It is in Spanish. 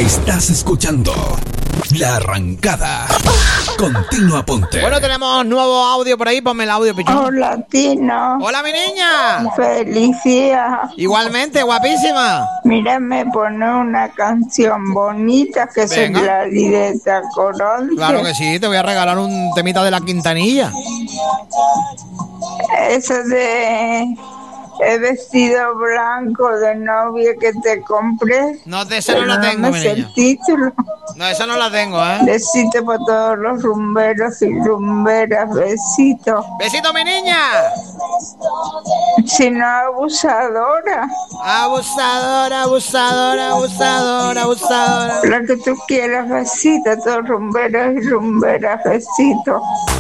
Estás escuchando La Arrancada. Continua Ponte. Bueno, tenemos nuevo audio por ahí. Ponme el audio, pichón. Hola, Tino. Hola, mi niña. Feliz día. Igualmente, guapísima. Mira, me pone una canción bonita que se Venga. la directa Coronce. Claro que sí, te voy a regalar un temita de la Quintanilla. Eso de el vestido blanco de novia que te compré. No, de esa no la Pero tengo, me mi sé niña. el título. No, esa no la tengo, ¿eh? Besito para todos los rumberos y rumberas. Besito. Besito, mi niña. Si no, abusadora. Abusadora, abusadora, abusadora, abusadora. La que tú quieras. Besito a todos rumberos y rumberas. Besito.